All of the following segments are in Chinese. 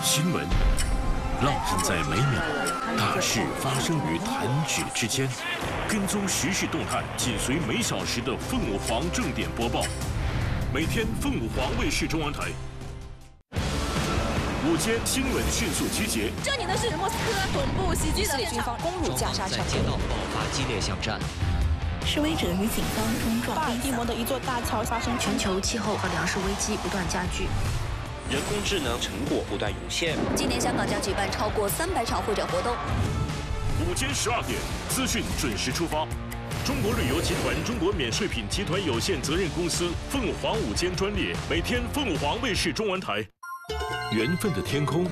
新闻浪漫在每秒，大事发生于弹指之间。跟踪时事动态，紧随每小时的凤凰正点播报。每天凤凰卫视中文台。午间新闻迅速集结。 这里呢是莫斯科总部袭击的军方攻入加沙城， 在街道爆发激烈巷战。 示威者与警方冲撞。 巴尔的摩的一座大桥发生全球气候和粮食危机不断加剧， 人工智能成果不断涌现。 今年香港将举办超过300场会展活动。 午间12点，资讯准时出发。中国旅游集团中国免税品集团有限责任公司凤凰午间专列，每天凤凰卫视中文台。缘分的天空。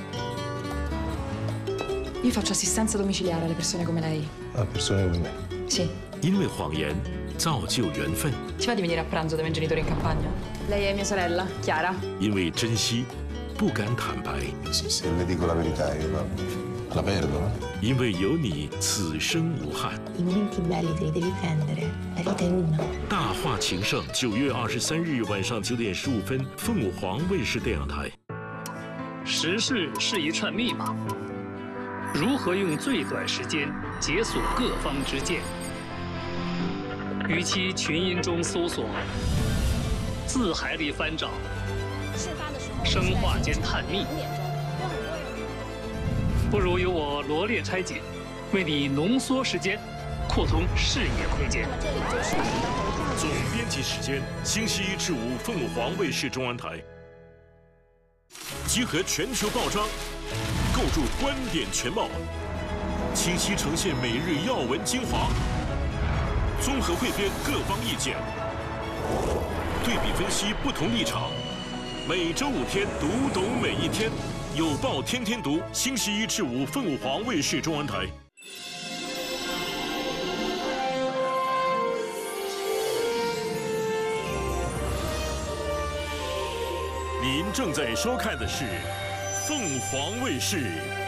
Io faccio assistenza domiciliare alle persone come lei. A persone come me. Sì. 因为谎言造就缘分。 Ti va di venire a pranzo dai miei genitori in campagna? Lei è mia sorella, Chiara. 因为珍惜，不敢坦白。 Se le dico la verità, io la perdo. 因为有你，此生无憾。 I momenti belli te li devi prendere. La vita è una. 大话情圣，9月23日晚上9点15分，凤凰卫视电影台。 时事是一串密码，如何用最短时间解锁各方之见？与其群音中搜索，字海里翻找，生化间探秘，不如由我罗列拆解，为你浓缩时间，扩通视野空间。 总编辑时间：星期1至5，凤凰卫视中文台。集合全球报章，构筑观点全貌，清晰呈现每日要闻精华，综合汇编各方意见，对比分析不同立场。每周5天，读懂每一天，有报天天读。星期1至5，凤凰卫视中文台。您正在收看的是凤凰卫视